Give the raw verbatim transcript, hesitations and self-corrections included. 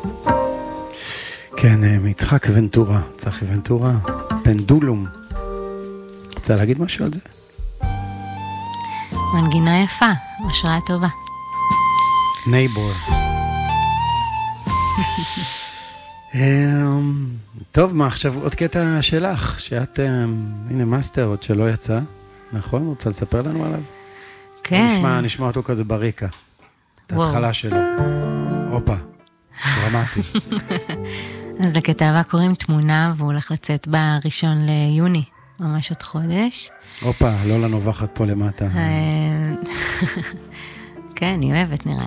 כן, מיצחק ונטורה, צחי ונטורה, פנדולום. רוצה להגיד משהו על זה? מנגינה יפה, השראה טובה. נייבור. טוב, מה עכשיו עוד קטע שלך, שאת, הנה מאסטר עוד שלא יצא, נכון? רוצה לספר לנו עליו? כן. נשמע, נשמע אותו כזה בריקה. את ההתחלה שלו. הופה, דרמטי. אז לקטע הבא קוראים תמונה, והוא הולך לצאת בראשון ליוני, ממש עוד חודש. הופה, לא לנובחת פה למטה. כן, היא אוהבת נראה.